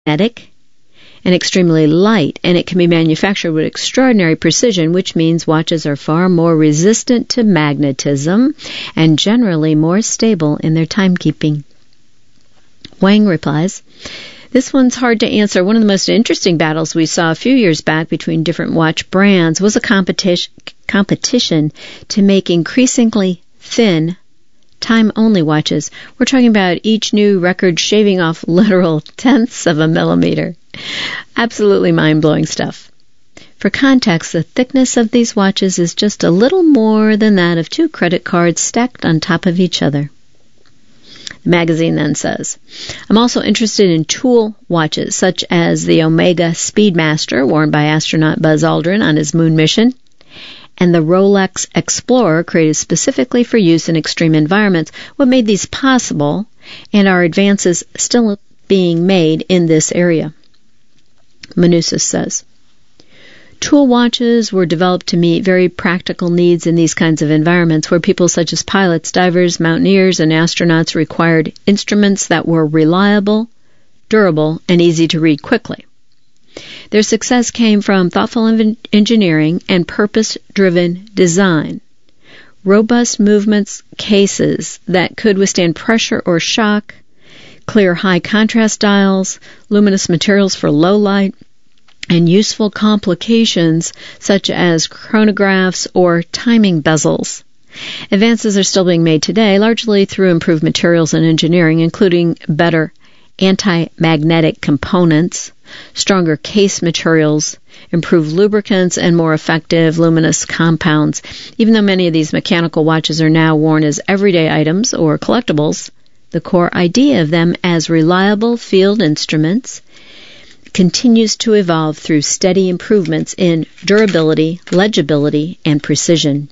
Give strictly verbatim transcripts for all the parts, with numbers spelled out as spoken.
magnetic and extremely light, and it can be manufactured with extraordinary precision, which means watches are far more resistant to magnetism and generally more stable in their timekeeping. Wang replies, this one's hard to answer. One of the most interesting battles we saw a few years back between different watch brands was a competition competition to make increasingly thin time-only watches. We're talking about each new record shaving off literal tenths of a millimeter. Absolutely mind-blowing stuff. For context, the thickness of these watches is just a little more than that of two credit cards stacked on top of each other. The magazine then says, I'm also interested in tool watches, such as the Omega Speedmaster, worn by astronaut Buzz Aldrin on his moon mission, and the Rolex Explorer, created specifically for use in extreme environments. What made these possible, and are advances still being made in this area? Manousis says, tool watches were developed to meet very practical needs in these kinds of environments where people such as pilots, divers, mountaineers, and astronauts required instruments that were reliable, durable, and easy to read quickly. Their success came from thoughtful engineering and purpose-driven design. Robust movements cases that could withstand pressure or shock, clear high-contrast dials, luminous materials for low light, and useful complications such as chronographs or timing bezels. Advances are still being made today, largely through improved materials and engineering, including better anti-magnetic components, stronger case materials, improved lubricants, and more effective luminous compounds. Even though many of these mechanical watches are now worn as everyday items or collectibles, the core idea of them as reliable field instruments continues to evolve through steady improvements in durability, legibility, and precision.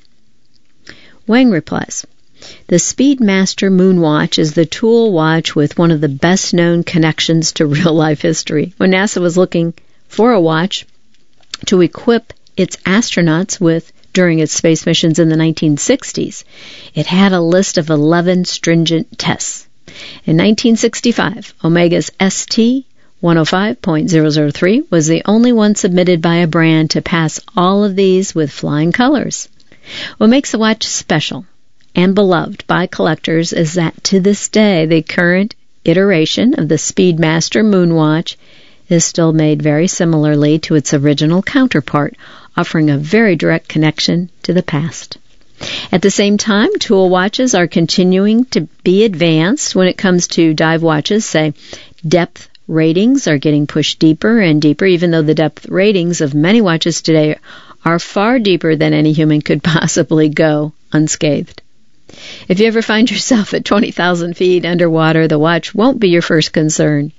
Wang replies, the Speedmaster Moonwatch is the tool watch with one of the best-known connections to real-life history. When NASA was looking for a watch to equip its astronauts with during its space missions in the nineteen sixties, it had a list of eleven stringent tests. In nineteen sixty-five, Omega's S T one oh five point zero zero three was the only one submitted by a brand to pass all of these with flying colors. What makes the watch special and beloved by collectors is that to this day, the current iteration of the Speedmaster Moonwatch is still made very similarly to its original counterpart, offering a very direct connection to the past. At the same time, tool watches are continuing to be advanced when it comes to dive watches. Say, depth ratings are getting pushed deeper and deeper, even though the depth ratings of many watches today are far deeper than any human could possibly go unscathed. If you ever find yourself at twenty thousand feet underwater, the watch won't be your first concern.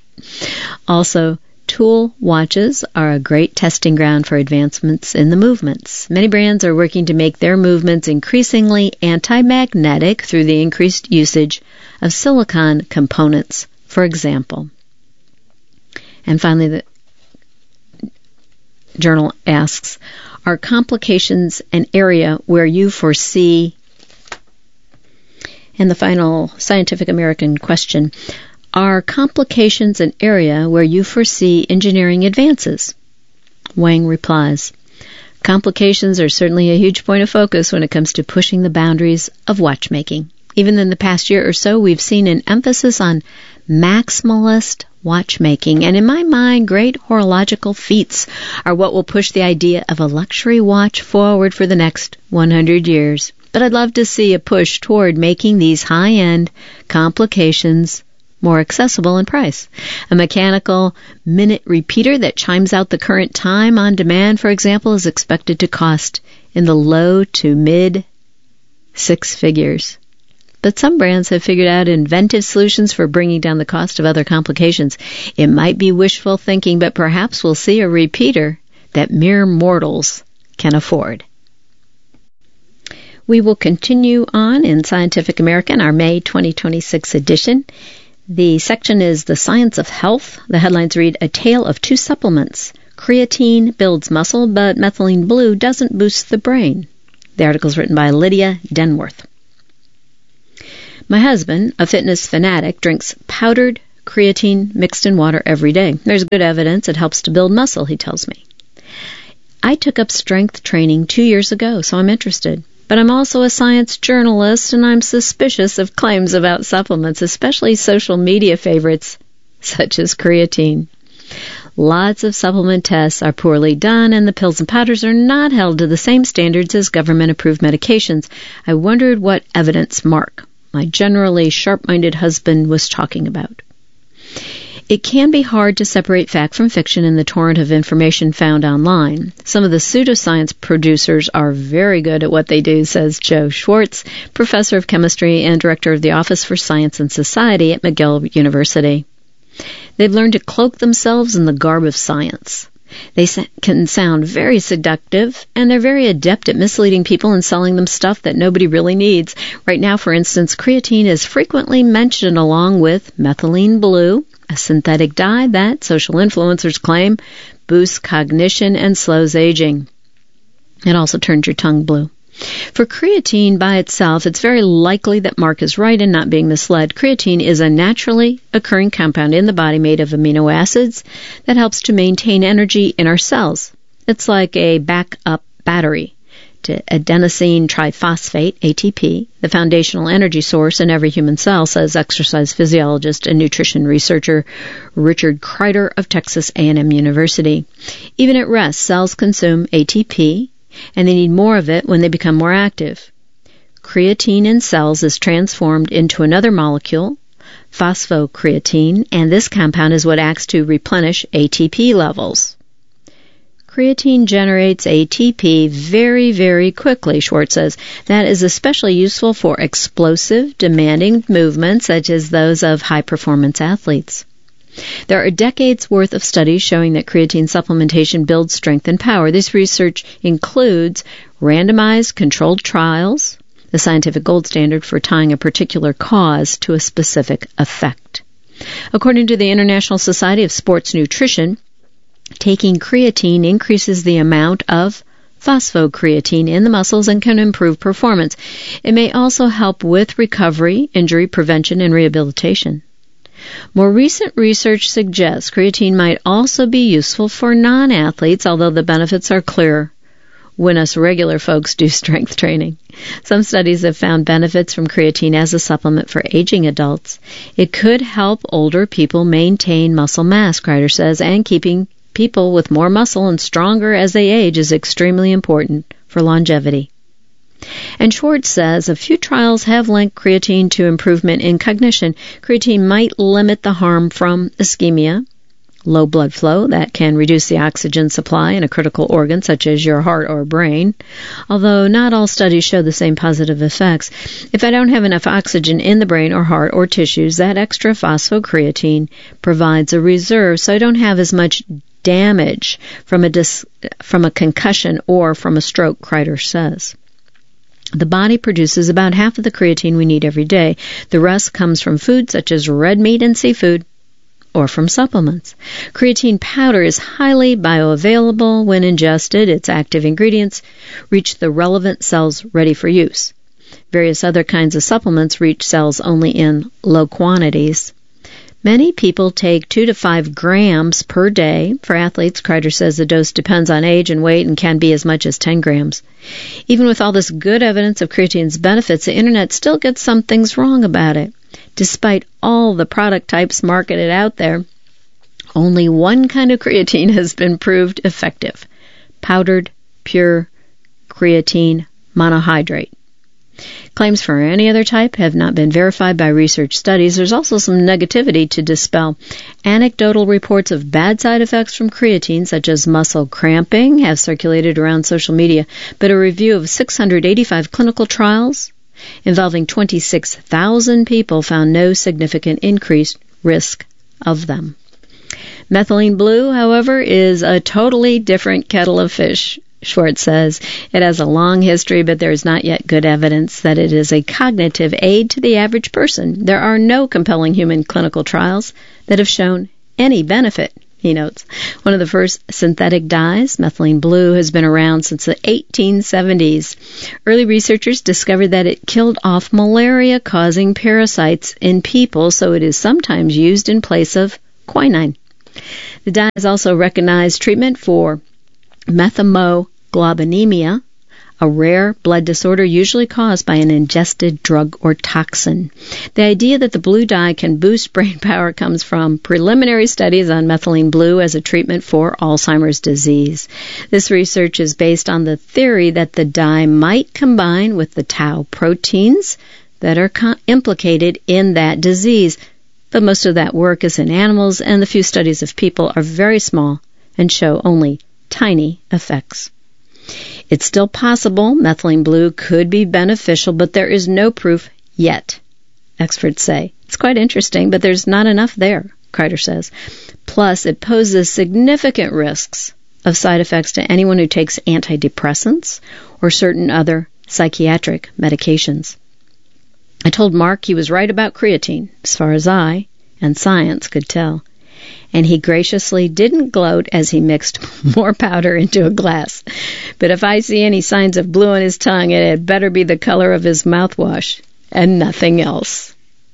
Also, tool watches are a great testing ground for advancements in the movements. Many brands are working to make their movements increasingly anti-magnetic through the increased usage of silicon components, for example. And finally, the journal asks, are complications an area where you foresee? And the final Scientific American question, are complications an area where you foresee engineering advances? Wang replies, complications are certainly a huge point of focus when it comes to pushing the boundaries of watchmaking. Even in the past year or so, we've seen an emphasis on maximalist watchmaking, and in my mind, great horological feats are what will push the idea of a luxury watch forward for the next one hundred years. But I'd love to see a push toward making these high-end complications more accessible in price. A mechanical minute repeater that chimes out the current time on demand, for example, is expected to cost in the low to mid six figures. But some brands have figured out inventive solutions for bringing down the cost of other complications. It might be wishful thinking, but perhaps we'll see a repeater that mere mortals can afford. We will continue on in Scientific American, our May twenty twenty-six edition. The section is The Science of Health. The headlines read, A Tale of Two Supplements. Creatine builds muscle, but methylene blue doesn't boost the brain. The article is written by Lydia Denworth. My husband, a fitness fanatic, drinks powdered creatine mixed in water every day. There's good evidence it helps to build muscle, he tells me. I took up strength training two years ago, so I'm interested. But I'm also a science journalist, and I'm suspicious of claims about supplements, especially social media favorites such as creatine. Lots of supplement tests are poorly done, and the pills and powders are not held to the same standards as government-approved medications. I wondered what evidence Mark, my generally sharp-minded husband, was talking about. It can be hard to separate fact from fiction in the torrent of information found online. Some of the pseudoscience producers are very good at what they do, says Joe Schwartz, professor of chemistry and director of the Office for Science and Society at McGill University. They've learned to cloak themselves in the garb of science. They can sound very seductive, and they're very adept at misleading people and selling them stuff that nobody really needs. Right now, for instance, creatine is frequently mentioned along with methylene blue, a synthetic dye that, social influencers claim, boosts cognition and slows aging. It also turns your tongue blue. For creatine by itself, it's very likely that Mark is right in not being misled. Creatine is a naturally occurring compound in the body made of amino acids that helps to maintain energy in our cells. It's like a backup battery to adenosine triphosphate, A T P, the foundational energy source in every human cell, says exercise physiologist and nutrition researcher Richard Kreider of Texas A and M University. Even at rest, cells consume A T P, and they need more of it when they become more active. Creatine in cells is transformed into another molecule, phosphocreatine, and this compound is what acts to replenish A T P levels. Creatine generates A T P very, very quickly, Schwartz says. That is especially useful for explosive, demanding movements such as those of high-performance athletes. There are decades' worth of studies showing that creatine supplementation builds strength and power. This research includes randomized controlled trials, the scientific gold standard for tying a particular cause to a specific effect. According to the International Society of Sports Nutrition, taking creatine increases the amount of phosphocreatine in the muscles and can improve performance. It may also help with recovery, injury prevention, and rehabilitation. More recent research suggests creatine might also be useful for non-athletes, although the benefits are clear when us regular folks do strength training. Some studies have found benefits from creatine as a supplement for aging adults. It could help older people maintain muscle mass, Kreider says, and keeping people with more muscle and stronger as they age is extremely important for longevity. And Schwartz says a few trials have linked creatine to improvement in cognition. Creatine might limit the harm from ischemia, low blood flow that can reduce the oxygen supply in a critical organ such as your heart or brain, although not all studies show the same positive effects. If I don't have enough oxygen in the brain or heart or tissues, that extra phosphocreatine provides a reserve, so I don't have as much damage from a dis- from a concussion or from a stroke, Kreider says. The body produces about half of the creatine we need every day. The rest comes from foods such as red meat and seafood, or from supplements. Creatine powder is highly bioavailable when ingested. Its active ingredients reach the relevant cells ready for use. Various other kinds of supplements reach cells only in low quantities. Many people take two to five grams per day. For athletes, Kreider says the dose depends on age and weight and can be as much as ten grams. Even with all this good evidence of creatine's benefits, the Internet still gets some things wrong about it. Despite all the product types marketed out there, only one kind of creatine has been proved effective: powdered, pure creatine monohydrate. Claims for any other type have not been verified by research studies. There's also some negativity to dispel. Anecdotal reports of bad side effects from creatine, such as muscle cramping, have circulated around social media, but a review of six hundred eighty-five clinical trials involving twenty-six thousand people found no significant increased risk of them. Methylene blue, however, is a totally different kettle of fish. Schwartz says it has a long history, but there is not yet good evidence that it is a cognitive aid to the average person. There are no compelling human clinical trials that have shown any benefit he notes. One of the first synthetic dyes, methylene blue, has been around since the eighteen seventies. Early researchers discovered that it killed off malaria-causing parasites in people, so it is sometimes used in place of quinine. The dye is also recognized treatment for methemoglobinemia, a rare blood disorder usually caused by an ingested drug or toxin. The idea that the blue dye can boost brain power comes from preliminary studies on methylene blue as a treatment for Alzheimer's disease. This research is based on the theory that the dye might combine with the tau proteins that are co- implicated in that disease. But most of that work is in animals, and the few studies of people are very small and show only tiny effects. It's still possible methylene blue could be beneficial, but there is no proof yet, experts say. It's quite interesting, but there's not enough there, Kreider says. Plus, it poses significant risks of side effects to anyone who takes antidepressants or certain other psychiatric medications. I told Mark he was right about creatine, as far as I and science could tell. And he graciously didn't gloat as he mixed more powder into a glass. But if I see any signs of blue on his tongue, it had better be the color of his mouthwash and nothing else.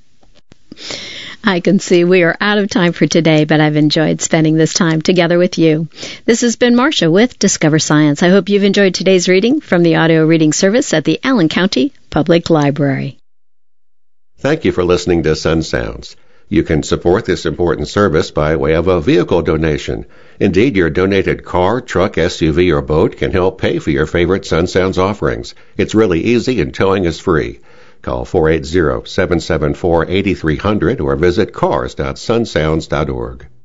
I can see we are out of time for today, but I've enjoyed spending this time together with you. This has been Marcia with Discover Science. I hope you've enjoyed today's reading from the audio reading service at the Allen County Public Library. Thank you for listening to Sun Sounds. You can support this important service by way of a vehicle donation. Indeed, your donated car, truck, S U V, or boat can help pay for your favorite Sun Sounds offerings. It's really easy and towing is free. Call four eight zero, seven seven four, eight three zero zero or visit cars dot sun sounds dot org.